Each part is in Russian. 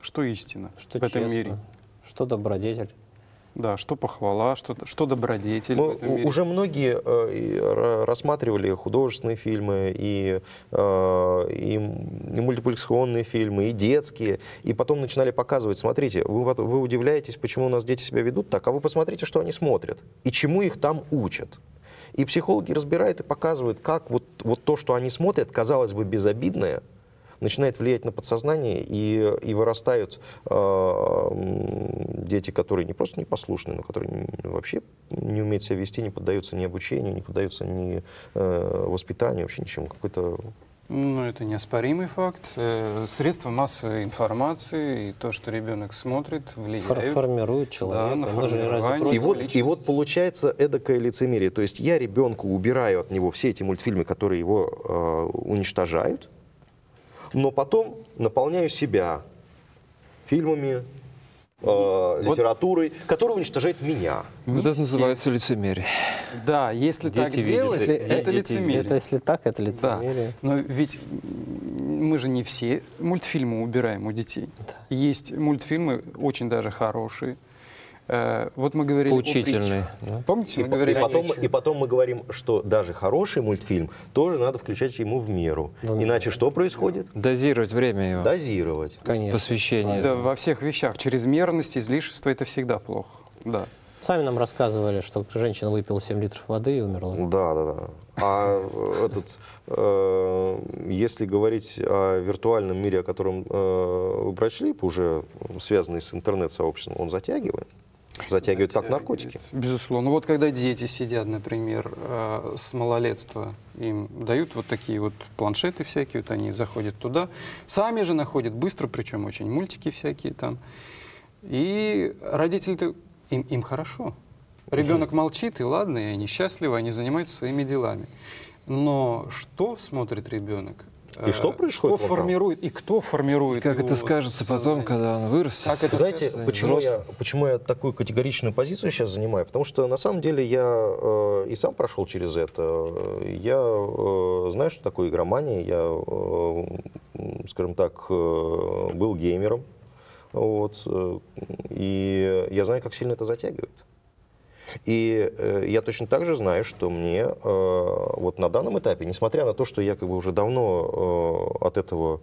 что истина Что в этом честно, мире. что добродетель. Да, что похвала, что добродетель в этом мире. Уже многие рассматривали художественные фильмы, и мультипликационные фильмы, и детские, и потом начинали показывать, смотрите, вы удивляетесь, почему у нас дети себя ведут так, а вы посмотрите, что они смотрят, и чему их там учат. И психологи разбирают и показывают, как вот то, что они смотрят, казалось бы, безобидное, начинает влиять на подсознание, и вырастают дети, которые не просто непослушны, но которые вообще не умеют себя вести, не поддаются ни обучению, не поддаются ни воспитанию, вообще ничему. Какой-то... Ну, это неоспоримый факт. Средства массовой информации и то, что ребенок смотрит, влияют. Формирует человека. на Мы же разве формирование. против? И вот получается эдакое лицемерие. То есть я ребенку убираю от него все эти мультфильмы, которые его уничтожают, но потом наполняю себя фильмами, литературой, которая уничтожает меня. Вот это называется лицемерие. Да, если так Дети делать, видят, это дети лицемерие. Это если так, это Да, лицемерие. но ведь мы же не все мультфильмы убираем у детей. Есть мультфильмы очень даже хорошие. Вот мы говорили Поучительные. о притчах. Да? Помните, мы говорили о притчах? И потом мы говорим, что даже хороший мультфильм тоже надо включать ему в меру. Иначе что происходит? Дозировать время его, Дозировать. Конечно. посвящение. Да, этому. во всех вещах. Чрезмерность, излишество — это всегда плохо. Да. Сами нам рассказывали, что женщина выпила 7 литров воды и умерла. Да. Если говорить о виртуальном мире, о котором вы прочли, уже связанный с интернет-сообществом, он затягивает. Затягивает как наркотики. Безусловно. Вот когда дети сидят, например, с малолетства, им дают вот такие вот планшеты всякие, вот они заходят туда, сами же находят быстро, причем очень мультики всякие там. И родители-то, им хорошо. Ребенок молчит, и ладно, и они счастливы, они занимаются своими делами. Но что смотрит ребенок? И что происходит Что вот там? формирует, и кто формирует Как его это скажется потом, сознание? когда он вырастет? Как это Знаете, скажется? почему я такую категоричную позицию сейчас занимаю? Потому что на самом деле я и сам прошел через это. Я знаю, что такое игромания. Я, скажем так, был геймером. Вот, и я знаю, как сильно это затягивает. И я точно так же знаю, что мне вот на данном этапе, несмотря на то, что я как бы уже давно от этого,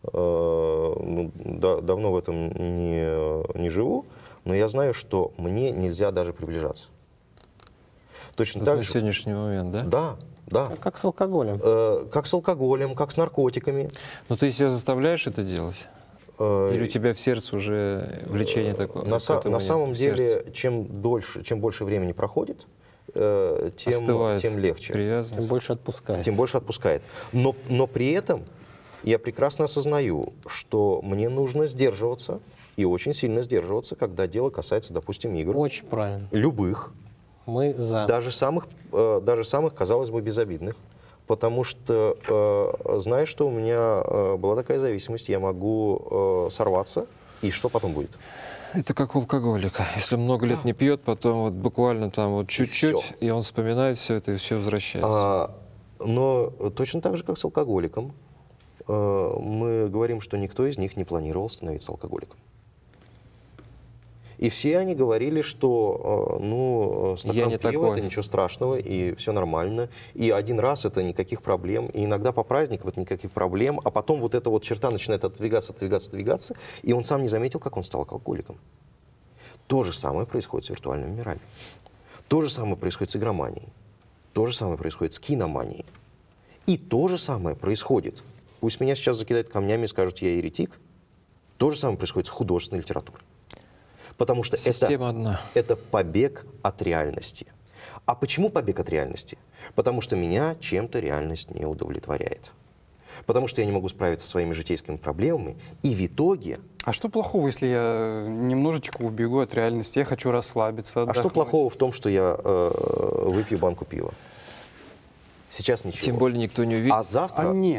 давно в этом не живу, но я знаю, что мне нельзя даже приближаться. Точно Вот так на же. сегодняшний момент, да? Да. Как с алкоголем. Как с алкоголем, как с наркотиками. Но ты себя заставляешь это делать? Или у тебя в сердце уже влечение такое? На самом в сердце деле, чем больше времени проходит, остывает тем легче. привязанность? Тем больше отпускает. Тем больше отпускает. Но при этом я прекрасно осознаю, что мне нужно сдерживаться, и очень сильно сдерживаться, когда дело касается, допустим, игр. Очень правильно. Любых, Мы за. даже самых, казалось бы, безобидных. Потому что, знаешь, что у меня была такая зависимость, я могу сорваться, и что потом будет? Это как у алкоголика. Если много лет не пьет, потом вот буквально там вот чуть-чуть, всё. и он вспоминает все это, и все возвращается. Но точно так же, как с алкоголиком, мы говорим, что никто из них не планировал становиться алкоголиком. И все они говорили, что стакан не пива такой. это ничего страшного, и все нормально. И один раз это никаких проблем. И иногда по праздникам это никаких проблем. А потом вот эта вот черта начинает отодвигаться, и он сам не заметил, как он стал алкоголиком. То же самое происходит с виртуальными мирами. То же самое происходит с игроманией. То же самое происходит с киноманией. И то же самое происходит. Пусть меня сейчас закидают камнями и скажут, я еретик. То же самое происходит с художественной литературой. Потому что Система одна. это побег от реальности. А почему побег от реальности? Потому что меня чем-то реальность не удовлетворяет. Потому что я не могу справиться со своими житейскими проблемами. И в итоге... А что плохого, если я немножечко убегу от реальности? Я хочу расслабиться, А отдохнуть. что плохого в том, что я выпью банку пива? Сейчас ничего. Тем более никто не увидит. А завтра, нет.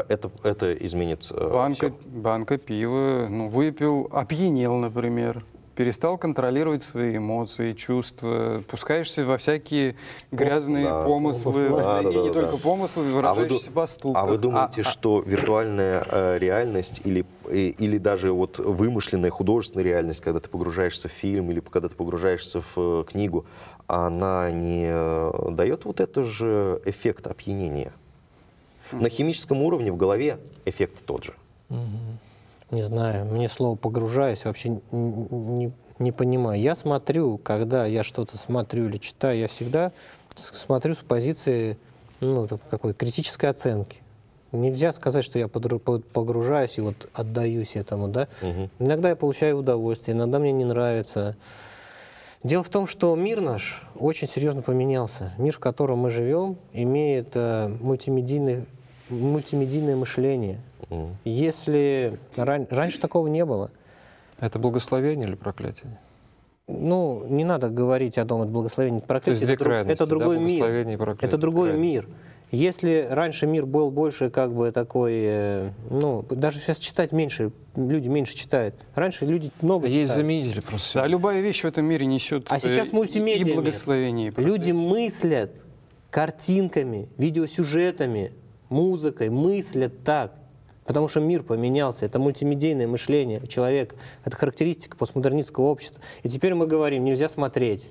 это изменит Банка всё. пива, выпил, опьянел, например. перестал контролировать свои эмоции, чувства, пускаешься во всякие грязные Да. помыслы, Да, и да, не да, только да. помыслы, выражающиеся в поступках. А вы думаете, что виртуальная реальность или даже вот вымышленная художественная реальность, когда ты погружаешься в фильм или когда ты погружаешься в книгу, она не дает вот этот же эффект опьянения? На химическом уровне в голове эффект тот же. Не знаю, мне слово «погружаюсь» вообще не понимаю. Я смотрю, когда я что-то смотрю или читаю, я всегда смотрю с позиции какой критической оценки. Нельзя сказать, что я погружаюсь и вот отдаюсь этому, да. Иногда я получаю удовольствие, иногда мне не нравится. Дело в том, что мир наш очень серьезно поменялся. Мир, в котором мы живем, имеет мультимедийное мышление. Если раньше такого не было, Это благословение или проклятие? ну, не надо говорить о том, это благословение, это То есть проклятие, две крайности, это другой да, мир. благословение и проклятие, Это другой крайности. мир. Если раньше мир был больше как бы такой, даже сейчас читать меньше, люди меньше читают. Раньше люди много А есть читают. заменители просто. Да, любая вещь в этом мире несет А сейчас мультимедиа и мир. благословение, и Люди проклятие. мыслят картинками, видеосюжетами, музыкой, мыслят так. Потому что мир поменялся. Это мультимедийное мышление человека. Это характеристика постмодернистского общества. И теперь мы говорим, нельзя смотреть.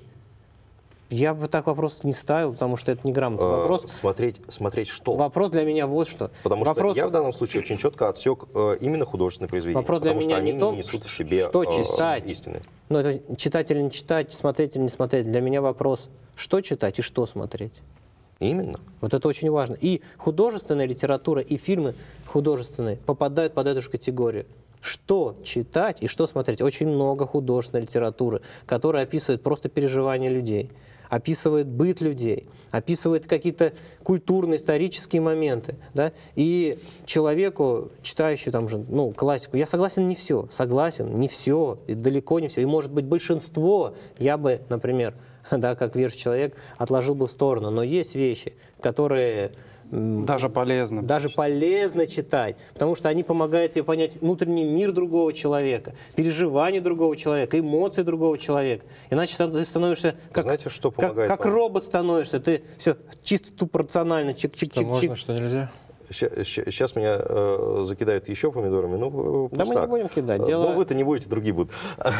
Я бы так вопрос не ставил, потому что это неграмотный вопрос. Смотреть что? Вопрос для меня вот что. Потому вопрос, что я в данном случае очень четко отсек именно художественные произведения. Вопрос для потому что меня они не то, не несут в себе что читать. истины. Ну, это читать или не читать, смотреть или не смотреть. Для меня вопрос, что читать и что смотреть. Именно. Вот это очень важно. И художественная литература, и фильмы художественные попадают под эту же категорию. Что читать и что смотреть? Очень много художественной литературы, которая описывает просто переживания людей, описывает быт людей, описывает какие-то культурные, исторические моменты. Да? И человеку, читающему там же, классику, я согласен, не все. Согласен, не все, и далеко не все. И, может быть, большинство я бы, например, да, как верующий человек, отложил бы в сторону. Но есть вещи, которые Даже полезно. даже полезно читать, потому что они помогают тебе понять внутренний мир другого человека, переживания другого человека, эмоции другого человека. Иначе ты становишься как, Знаете, что помогает как вам? робот становишься. Ты все чисто тупо рационально, Что чик-чик-чик-чик. можно, что нельзя? Сейчас меня закидают еще помидорами, Да мы не будем кидать. Дело... Ну, вы-то не будете, другие будут.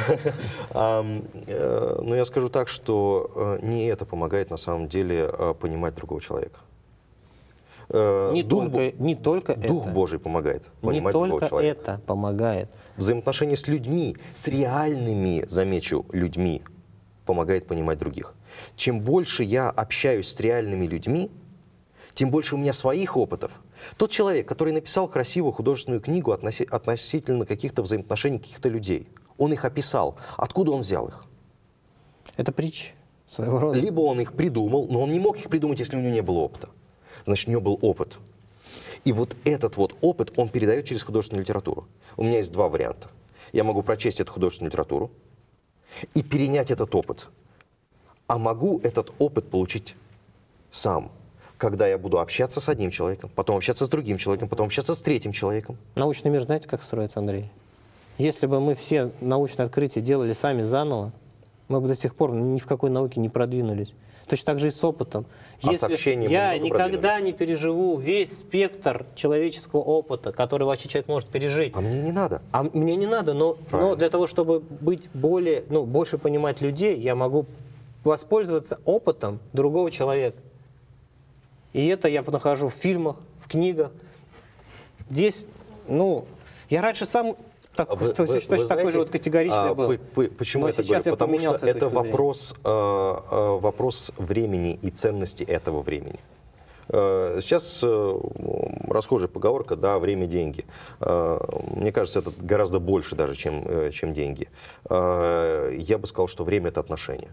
Но я скажу так, что не это помогает на самом деле понимать другого человека. не только Дух это. Божий помогает Не понимать другого только человека. это помогает. Взаимоотношения с людьми, с реальными, замечу, людьми, помогает понимать других. Чем больше я общаюсь с реальными людьми, тем больше у меня своих опытов. Тот человек, который написал красивую художественную книгу относительно каких-то взаимоотношений каких-то людей, он их описал. Откуда он взял их? Это притча своего рода. Либо он их придумал, но он не мог их придумать, если у него не было опыта. Значит, у него был опыт. И вот этот вот опыт он передает через художественную литературу. У меня есть два варианта. Я могу прочесть эту художественную литературу и перенять этот опыт. А могу этот опыт получить сам, когда я буду общаться с одним человеком, потом общаться с другим человеком, потом общаться с третьим человеком. Научный мир знаете, как строится, Андрей? Если бы мы все научные открытия делали сами заново, мы бы до сих пор ни в какой науке не продвинулись. Точно так же и с опытом. А с общением мы я много никогда продвинулись? не переживу весь спектр человеческого опыта, который вообще человек может пережить. А мне не надо. А мне не надо, но Правильно. для того, чтобы быть больше понимать людей, я могу воспользоваться опытом другого человека. И это я нахожу в фильмах, в книгах. Здесь, я раньше сам точно такой знаете, же вот категоричный был. Почему Но я так сейчас говорю? я Потому что поменялся с этой это точки зрения. вопрос времени и ценности этого времени. Сейчас расхожая поговорка, да, время – деньги. Мне кажется, это гораздо больше даже, чем деньги. Я бы сказал, что время – это отношения.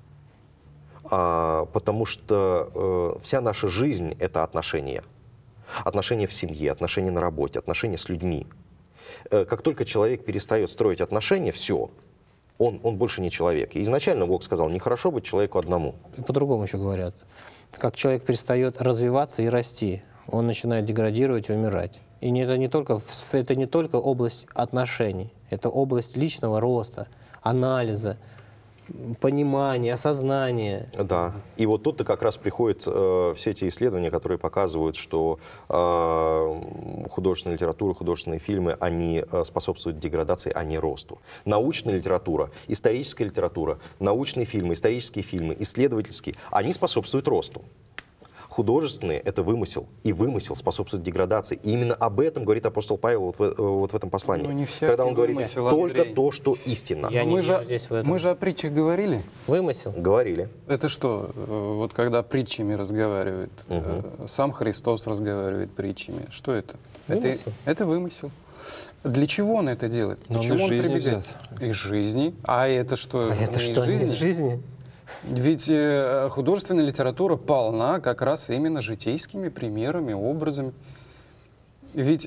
Потому что вся наша жизнь – это отношения. Отношения в семье, отношения на работе, отношения с людьми. Как только человек перестает строить отношения, все, он больше не человек. И изначально Бог сказал, нехорошо быть человеку одному. И по-другому еще говорят. Как человек перестает развиваться и расти, он начинает деградировать и умирать. И это не только область отношений, это область личного роста, анализа, понимания, осознания. Да. И вот тут-то как раз приходят все эти исследования, которые показывают, что художественная литература, художественные фильмы, они способствуют деградации, а не росту. Научная литература, историческая литература, научные фильмы, исторические фильмы, исследовательские, они способствуют росту. Художественные — это вымысел, и вымысел способствует деградации. И именно об этом говорит апостол Павел вот в этом послании. Ну, не всякий когда он говорит вымысел, только Андрей. то, что истинно. Я не мы, вижу же, здесь в этом. мы же о притчах говорили. Вымысел. Говорили. Это что, вот когда притчами разговаривает, сам Христос разговаривает притчами, что это? Вымысел. Это вымысел. Для чего он это делает? Но он Почему из жизни прибегает? взят. Из жизни. А это что? А это не что, не из жизни? Ведь художественная литература полна как раз именно житейскими примерами, образами. Ведь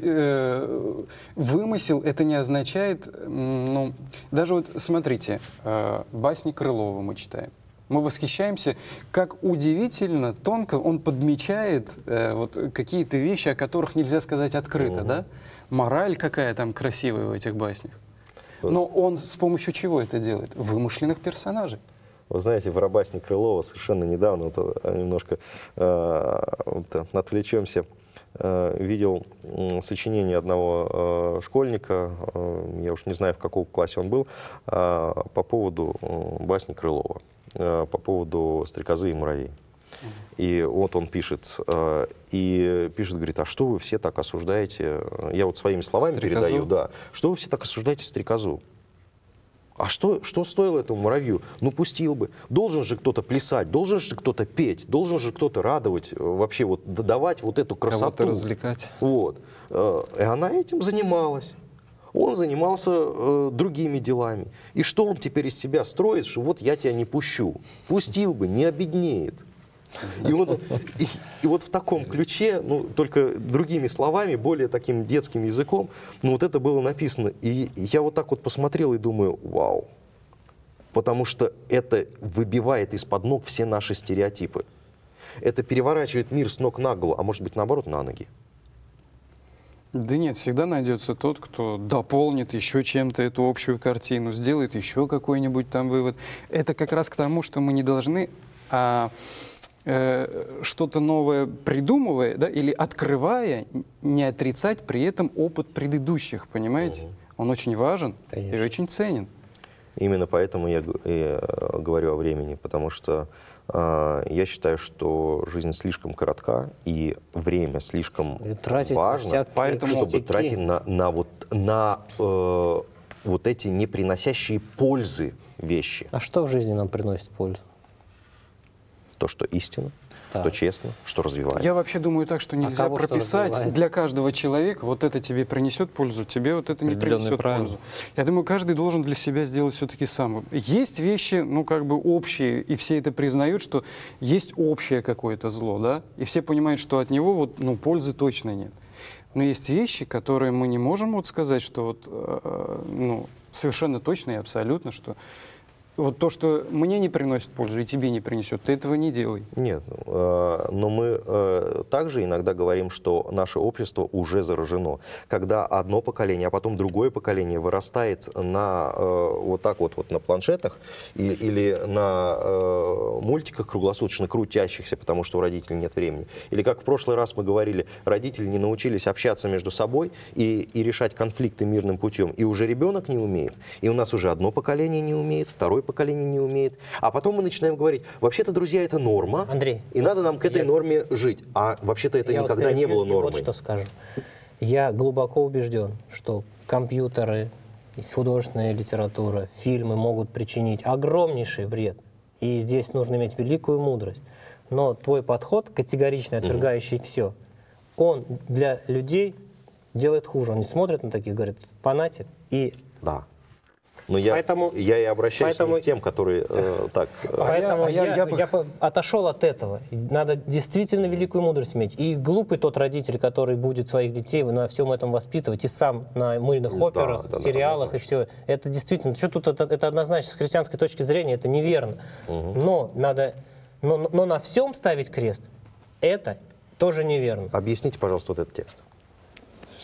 вымысел это не означает, ну, даже вот смотрите, басни Крылова мы читаем. Мы восхищаемся, как удивительно, тонко он подмечает вот какие-то вещи, о которых нельзя сказать открыто, да? Мораль какая там красивая в этих баснях. Но он с помощью чего это делает? Вымышленных персонажей. Вы знаете, в «Рабасне» Крылова совершенно недавно, немножко отвлечемся, видел сочинение одного школьника, я уж не знаю, в каком классе он был, по поводу басни Крылова, по поводу «Стрекозы и муравей». И вот он пишет, говорит, а что вы все так осуждаете, я вот своими словами Стрекозу? передаю, да, что вы все так осуждаете стрекозу? А что стоило этому муравью? Ну, пустил бы. Должен же кто-то плясать, должен же кто-то петь, должен же кто-то радовать, вообще вот давать вот эту красоту. Кого-то развлекать. Вот. И она этим занималась. Он занимался другими делами. И что он теперь из себя строит, что вот я тебя не пущу. Пустил бы, не обеднеет. И вот в таком ключе, ну, только другими словами, более таким детским языком, ну, вот это было написано. И я вот так вот посмотрел и думаю, вау. Потому что это выбивает из-под ног все наши стереотипы. Это переворачивает мир с ног на голову, а может быть, наоборот, на ноги. Да нет, всегда найдется тот, кто дополнит еще чем-то эту общую картину, сделает еще какой-нибудь там вывод. Это как раз к тому, что мы не должны что-то новое придумывая, да, или открывая, не отрицать при этом опыт предыдущих, понимаете? Он очень важен и очень ценен. Именно поэтому я говорю о времени, потому что я считаю, что жизнь слишком коротка, и время слишком важно, чтобы тратить на вот эти не приносящие пользы вещи. А что в жизни нам приносит пользу? То, что истинно, Да. что честно, что развивает. Я вообще думаю так, что нельзя кого что прописать развивает? для каждого человека, вот это тебе принесет пользу, тебе вот это не Определенные принесет правила. пользу. Я думаю, каждый должен для себя сделать все-таки сам. Есть вещи, ну, как бы общие, и все это признают, что есть общее какое-то зло, да, и все понимают, что от него вот, ну, пользы точно нет. Но есть вещи, которые мы не можем вот сказать, что вот, ну, совершенно точно и абсолютно, что вот то, что мне не приносит пользу и тебе не принесет, ты этого не делай. Нет, но мы также иногда говорим, что наше общество уже заражено. Когда одно поколение, а потом другое поколение вырастает на вот так вот на планшетах или на мультиках круглосуточно крутящихся, потому что у родителей нет времени. Или как в прошлый раз мы говорили, родители не научились общаться между собой и решать конфликты мирным путем. И уже ребенок не умеет. И у нас уже одно поколение не умеет, второе поколение не умеет. А потом мы начинаем говорить, вообще-то, друзья, это норма, Андрей, и надо нам к этой норме жить. А вообще-то это никогда не было нормой. Вот что скажу. Я глубоко убежден, что компьютеры, художественная литература, фильмы могут причинить огромнейший вред. И здесь нужно иметь великую мудрость. Но твой подход, категорично отвергающий все, он для людей делает хуже. Он не смотрит на таких, говорит, фанатик. И Да. Но я и обращаюсь не к тем, которые так... Поэтому я отошел от этого. Надо действительно великую мудрость иметь. И глупый тот родитель, который будет своих детей на всем этом воспитывать, и сам на мыльных операх, сериалах и все. Это действительно, что тут это однозначно, с христианской точки зрения, это неверно. Но надо, но на всем ставить крест, это тоже неверно. Объясните, пожалуйста, вот этот текст.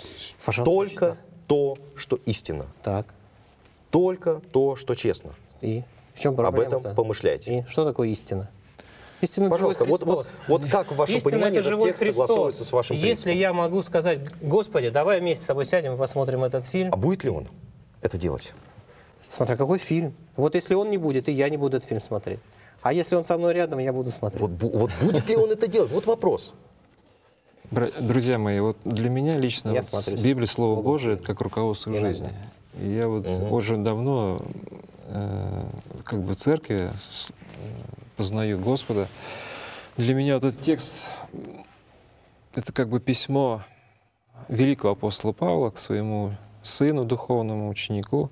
Пожалуйста, Только читаю. то, что истина. Так. Только то, что честно. И в чем Об проблема-то? этом помышляйте. И что такое истина? Истина — это Пожалуйста, живой вот Христос. как в вашем Истина — понимании это этот живой текст согласовывается с вашим Если принципом? я могу сказать: Господи, давай вместе с тобой сядем и посмотрим этот фильм. А будет ли он это делать? Смотря какой фильм. Вот если он не будет, и я не буду этот фильм смотреть. А если он со мной рядом, я буду смотреть. Вот будет ли он это делать? Вот вопрос. Друзья мои, вот для меня лично Я вот смотрю. Библия, Слово Божие, это как руководство Иногда. жизни. И я вот очень давно как бы в церкви познаю Господа. Для меня вот этот текст — это как бы письмо великого апостола Павла к своему сыну, духовному ученику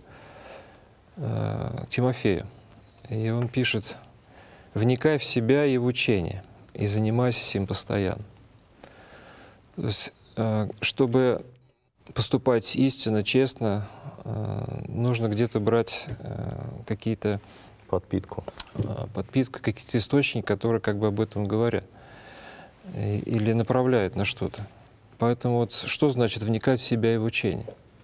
Тимофею. И он пишет: «Вникай в себя и в учение, и занимайся им постоянно». То есть, чтобы поступать истинно, честно, нужно где-то брать какие-то Подпитку. подпитку, какие-то источники, которые как бы об этом говорят или направляют на что-то. Поэтому вот что значит вникать в себя и в учение?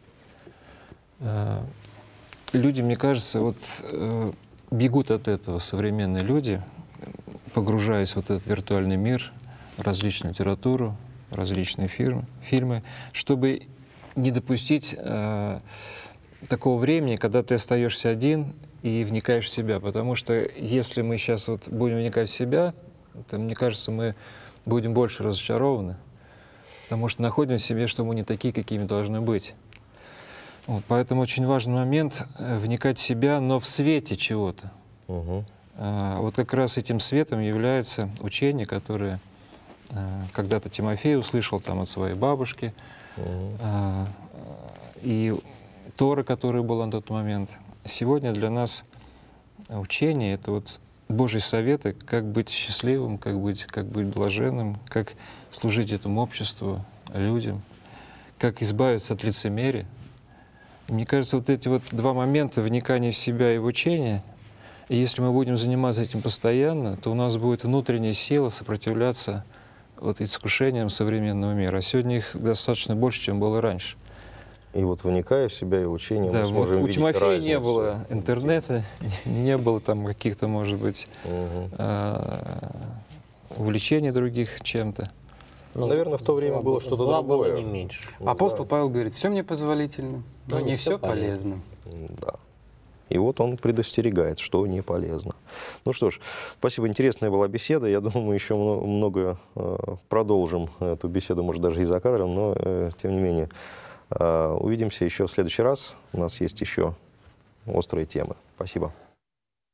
Люди, мне кажется, вот бегут от этого, современные люди, погружаясь в вот этот виртуальный мир, различную литературу, различные фильмы, чтобы не допустить такого времени, когда ты остаешься один и вникаешь в себя. Потому что если мы сейчас вот будем вникать в себя, то, мне кажется, мы будем больше разочарованы, потому что находим в себе, что мы не такие, какими должны быть. Вот, поэтому очень важный момент — вникать в себя, но в свете чего-то. Угу. Вот как раз этим светом является учение, которое когда-то Тимофей услышал там от своей бабушки, и Тора, которая была на тот момент. Сегодня для нас учение — это вот Божьи советы, как быть счастливым, как быть блаженным, как служить этому обществу, людям, как избавиться от лицемерия. И мне кажется, вот эти вот два момента — вникания в себя и в учение, и если мы будем заниматься этим постоянно, то у нас будет внутренняя сила сопротивляться вот искушениям современного мира. А сегодня их достаточно больше, чем было раньше. И вот вникая в себя и в учение, Да, мы вот сможем у видеть Тимофея разницу. не было интернета, не было там каких-то, может быть, увлечений других чем-то. Ну, Наверное, в то время было что-то зла было другое. не меньше. Апостол Павел говорит: все мне позволительно, но не все полезно. Да. И вот он предостерегает, что не полезно. Ну что ж, спасибо. Интересная была беседа. Я думаю, мы еще много продолжим эту беседу, может, даже и за кадром, но тем не менее. Увидимся еще в следующий раз. У нас есть еще острые темы. Спасибо.